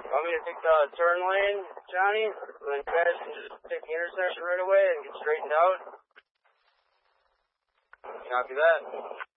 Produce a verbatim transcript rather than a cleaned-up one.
Want me to take the turn lane, Johnny? And then you guys can just take the intersection right away and get straightened out? Copy that.